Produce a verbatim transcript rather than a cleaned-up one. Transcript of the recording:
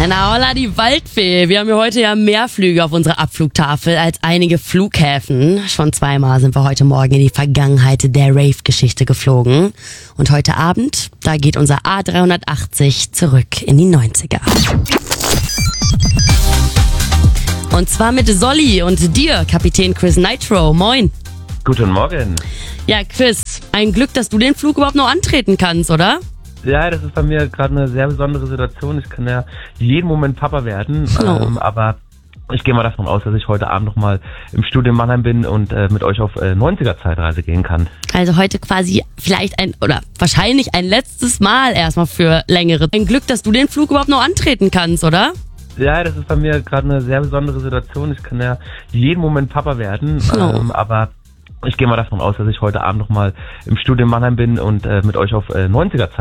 Na holla, die Waldfee. Wir haben ja heute ja mehr Flüge auf unserer Abflugtafel als einige Flughäfen. Schon zweimal sind wir heute Morgen in die Vergangenheit der Rave-Geschichte geflogen. Und heute Abend, da geht unser A dreihundertachtzig zurück in die neunziger. Und zwar mit Solly und dir, Kapitän Chris Nitro. Moin. Guten Morgen. Ja, Chris, ein Glück, dass du den Flug überhaupt noch antreten kannst, oder? Ja, das ist bei mir gerade eine sehr besondere Situation. Ich kann ja jeden Moment Papa werden, Oh. ähm, aber ich gehe mal davon aus, dass ich heute Abend nochmal im Studio in Mannheim bin und äh, mit euch auf äh, neunziger-Zeitreise gehen kann. Also heute quasi vielleicht ein, oder wahrscheinlich ein letztes Mal erstmal für längere. Ein Glück, dass du den Flug überhaupt noch antreten kannst, oder? Ja, das ist bei mir gerade eine sehr besondere Situation. Ich kann ja jeden Moment Papa werden, ähm, Oh. aber ich gehe mal davon aus, dass ich heute Abend nochmal im Studio in Mannheim bin und äh, mit euch auf äh, neunziger-Zeitreise